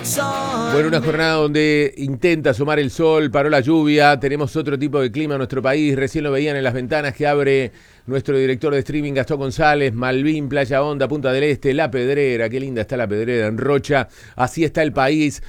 Bueno, una jornada donde intenta asomar el sol, paró la lluvia, tenemos otro tipo de clima en nuestro país, recién lo veían en las ventanas que abre nuestro director de streaming Gastón González, Malvin, Playa Honda, Punta del Este, La Pedrera, qué linda está La Pedrera en Rocha, así está el país,